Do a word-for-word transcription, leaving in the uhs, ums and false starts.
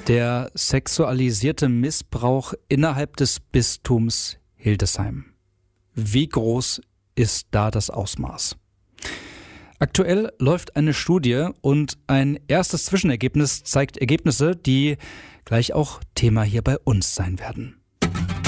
Der sexualisierte Missbrauch innerhalb des Bistums Hildesheim. Wie groß ist da das Ausmaß? Aktuell läuft eine Studie und ein erstes Zwischenergebnis zeigt Ergebnisse, die gleich auch Thema hier bei uns sein werden.